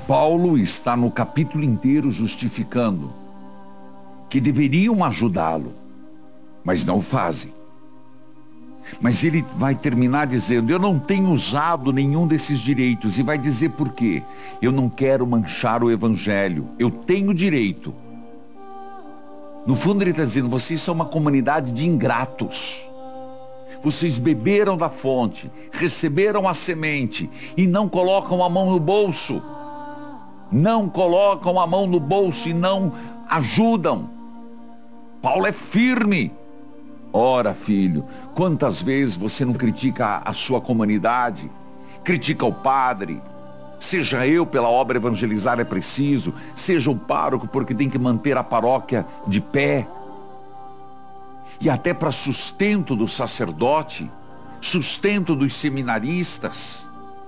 Paulo está no capítulo inteiro justificando que deveriam ajudá-lo, mas não o fazem. Mas ele vai terminar dizendo: eu não tenho usado nenhum desses direitos, e vai dizer por quê. Eu não quero manchar o evangelho, eu tenho direito. No fundo ele está dizendo: vocês são uma comunidade de ingratos. Vocês beberam da fonte, receberam a semente e não colocam a mão no bolso. Não colocam a mão no bolso e não ajudam. Paulo é firme. Ora, filho, quantas vezes você não critica a sua comunidade, critica o padre, seja eu pela obra evangelizar é preciso, seja o pároco porque tem que manter a paróquia de pé, e até para sustento do sacerdote, sustento dos seminaristas.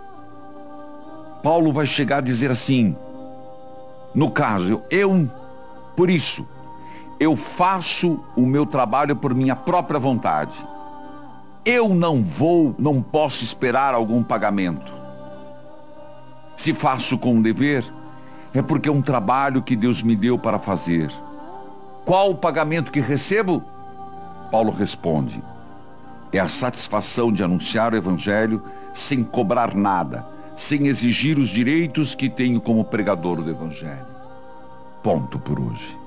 Paulo vai chegar a dizer assim, no caso, por isso, eu faço o meu trabalho por minha própria vontade. Eu não posso esperar algum pagamento. Se faço com dever, é porque é um trabalho que Deus me deu para fazer. Qual o pagamento que recebo? Paulo responde: é a satisfação de anunciar o evangelho sem cobrar nada, sem exigir os direitos que tenho como pregador do evangelho. Ponto por hoje.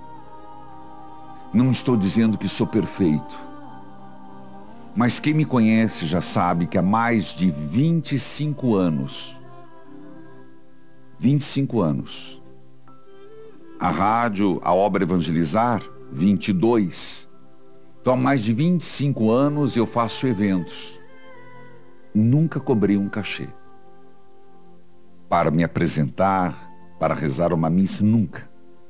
Não estou dizendo que sou perfeito, mas quem me conhece já sabe que há mais de 25 anos, a rádio, a obra Evangelizar, 22. Então há mais de 25 anos eu faço eventos. Nunca cobrei um cachê para me apresentar, para rezar uma missa, nunca.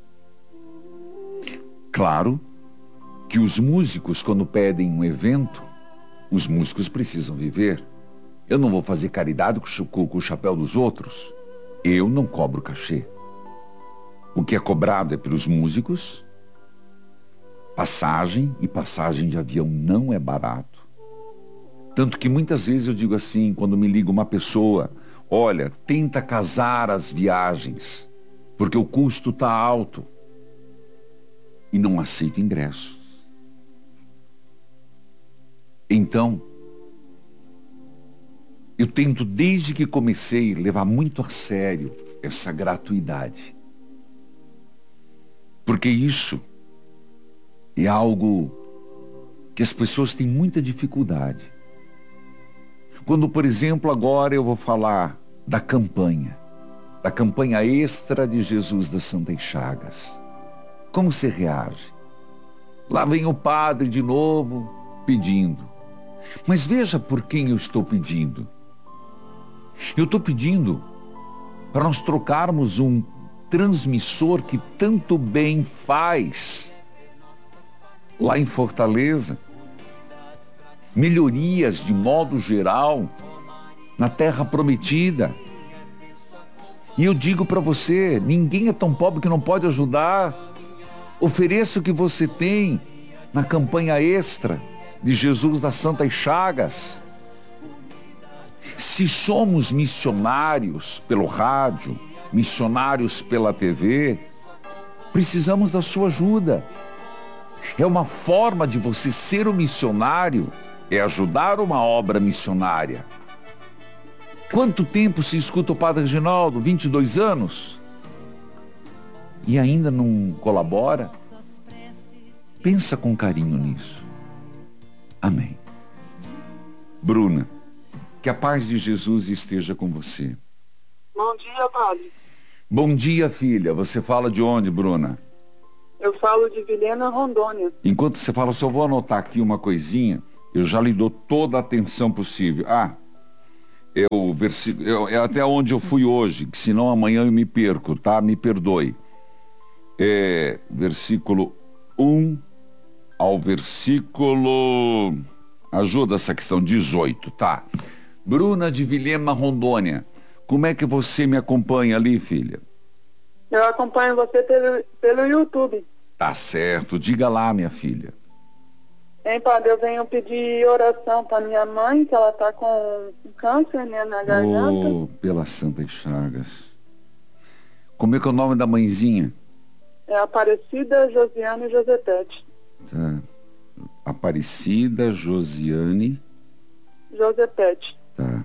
Claro que os músicos, quando pedem um evento, os músicos precisam viver. Eu não vou fazer caridade com o chapéu dos outros. Eu não cobro cachê. O que é cobrado é pelos músicos, passagem, e passagem de avião não é barato. Tanto que muitas vezes eu digo assim, quando me liga uma pessoa: olha, tenta casar as viagens, porque o custo está alto. E não aceito ingressos. Então, eu tento desde que comecei levar muito a sério essa gratuidade. Porque isso é algo que as pessoas têm muita dificuldade. Quando, por exemplo, agora eu vou falar da campanha extra de Jesus das Santas Chagas. Como você reage? Lá vem o padre de novo pedindo. Mas veja por quem eu estou pedindo. Eu estou pedindo para nós trocarmos um transmissor que tanto bem faz lá em Fortaleza. Melhorias de modo geral na Terra Prometida. E eu digo para você, ninguém é tão pobre que não pode ajudar. Ofereça o que você tem na campanha extra de Jesus das Santas Chagas. Se somos missionários pelo rádio, missionários pela TV, precisamos da sua ajuda. É uma forma de você ser um missionário, é ajudar uma obra missionária. Quanto tempo se escuta o Padre Reginaldo? 22 anos? E ainda não colabora? Pensa com carinho nisso. Amém. Bruna, que a paz de Jesus esteja com você. Bom dia, padre. Bom dia, filha. Você fala de onde, Bruna? Eu falo de Vilhena, Rondônia. Enquanto você fala, só vou anotar aqui uma coisinha. Eu já lhe dou toda a atenção possível. É até onde eu fui hoje, que senão amanhã eu me perco, tá? Me perdoe. Versículo 1 ao versículo... Ajuda essa questão, 18, tá? Bruna de Vilhena, Rondônia. Como é que você me acompanha ali, filha? Eu acompanho você pelo YouTube. Tá certo. Diga lá, minha filha. Hein, padre, eu venho pedir oração para minha mãe, que ela tá com câncer, né, na garganta. Oh, pelas Santas Chagas. Como é que é o nome da mãezinha? É Aparecida, Josiane e Josepete. Tá. Aparecida, Josiane. Josepete. Tá.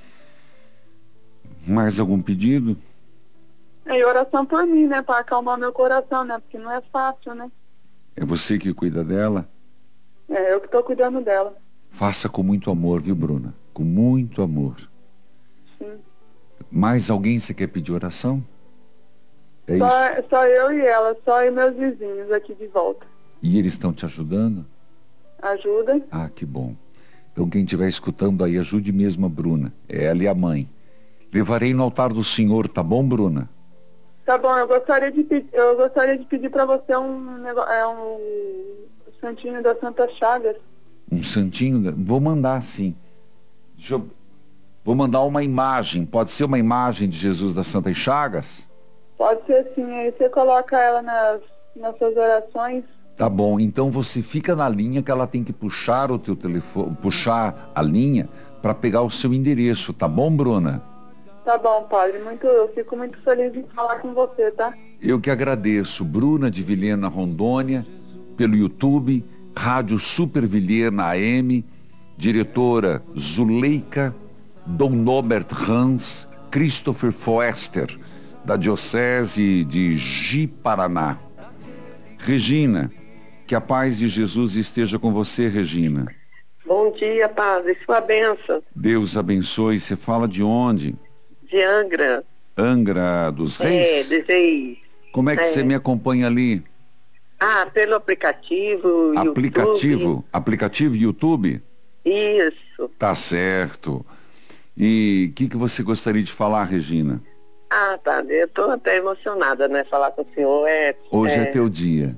Mais algum pedido? E oração por mim, né? Para acalmar meu coração, né? Porque não é fácil, né? É você que cuida dela? É, eu que estou cuidando dela. Faça com muito amor, viu, Bruna? Com muito amor. Sim. Mais alguém você quer pedir oração? É isso? Só eu e ela, só e meus vizinhos aqui de volta. E eles estão te ajudando? Ajuda? Ah, que bom. Então quem estiver escutando aí, ajude mesmo a Bruna. É ela e a mãe. Levarei no altar do Senhor, tá bom, Bruna? Tá bom, eu gostaria de pedir para você um santinho da Santa Chagas. Um santinho? Vou mandar, sim. Vou mandar uma imagem. Pode ser uma imagem de Jesus das Santas Chagas? Pode ser sim, aí você coloca ela nas suas orações. Tá bom, então você fica na linha que ela tem que puxar o teu telefone, puxar a linha para pegar o seu endereço, tá bom, Bruna? Tá bom, padre, eu fico muito feliz em falar com você, tá? Eu que agradeço, Bruna de Vilhena, Rondônia, pelo YouTube, Rádio Super Vilhena AM, diretora Zuleika, Dom Norbert Hans, Christopher Foester, da Diocese de Ji-Paraná. Regina, que a paz de Jesus esteja com você, Regina. Bom dia, padre, sua bênção. Deus abençoe. Você fala de onde? De Angra. Angra dos Reis? De Reis. Como é que você me acompanha ali? Ah, pelo aplicativo, YouTube. Aplicativo YouTube? Isso. Tá certo. E o que você gostaria de falar, Regina? Ah, padre, eu tô até emocionada, né? Falar com o senhor Hoje é teu dia.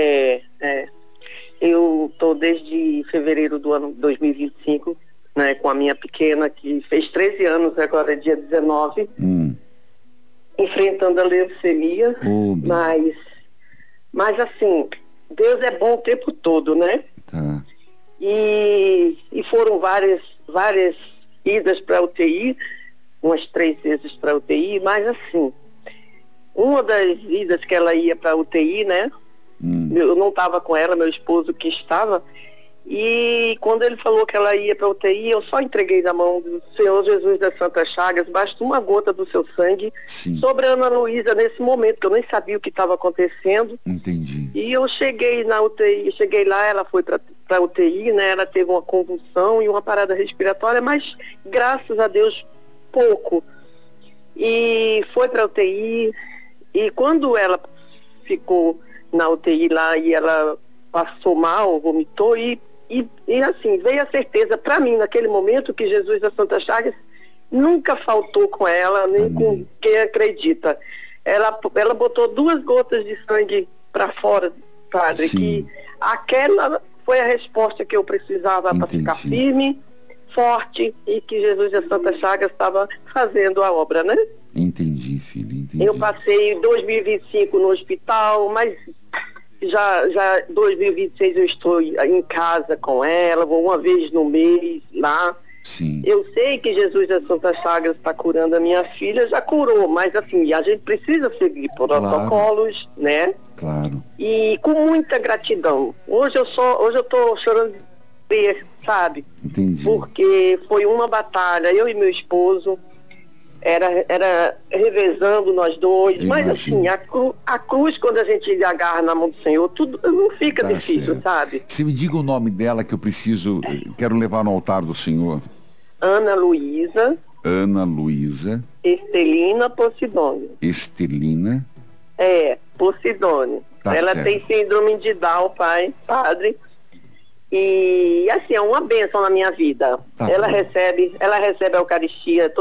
Eu tô desde fevereiro do ano 2025, né? Com a minha pequena, que fez 13 anos, agora é dia 19. Enfrentando a leucemia. Mas assim, Deus é bom o tempo todo, né? Tá. E foram várias idas para UTI, umas 3 vezes para UTI, mas assim, uma das idas que ela ia para UTI, né? Eu não estava com ela, meu esposo que estava, e quando ele falou que ela ia para UTI, eu só entreguei na mão do Senhor Jesus das Santas Chagas, basta uma gota do seu sangue. Sim. Sobre a Ana Luísa nesse momento, que eu nem sabia o que estava acontecendo. Entendi. E eu cheguei na UTI, cheguei lá, ela foi para UTI, né? Ela teve uma convulsão e uma parada respiratória, mas graças a Deus, pouco. E foi para UTI, e quando ela ficou na UTI lá e ela passou mal, vomitou, e assim, veio a certeza para mim naquele momento que Jesus da Santa Chagas nunca faltou com ela, nem com quem acredita. Ela botou 2 gotas de sangue para fora, padre. Sim. Que aquela foi a resposta que eu precisava para ficar firme, forte, e que Jesus da Santa Chagas estava fazendo a obra, né? Entendi, filho, entendi. Eu passei 2025 no hospital, mas já 2026 eu estou em casa com ela, vou uma vez no mês lá. Sim. Eu sei que Jesus das Santas Chagas está curando a minha filha, já curou, mas assim, a gente precisa seguir protocolos, né? Claro. E com muita gratidão. Hoje eu estou chorando, sabe? Entendi. Porque foi uma batalha, eu e meu esposo, era revezando nós dois, mas assim, a cruz, quando a gente agarra na mão do Senhor, tudo não fica difícil, certo. Sabe? Você me diga o nome dela que eu quero levar no altar do Senhor. Ana Luísa. Ana Luísa. Estelina Posidônio. Estelina. Posidônio. Tá ela certo. tem síndrome de Down, padre. E assim, é uma bênção na minha vida. Ela recebe a Eucaristia